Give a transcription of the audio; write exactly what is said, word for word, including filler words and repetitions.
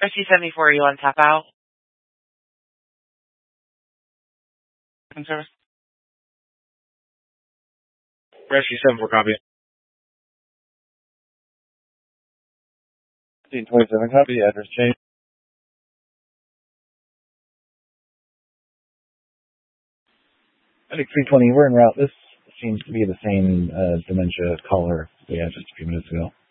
Rescue seventy-four, are you on tap out? Service? Rescue seventy-four, copy. fifteen twenty-seven, copy. Address change. I think three twenty, we're en route. This seems to be the same uh, dementia caller we had just a few minutes ago.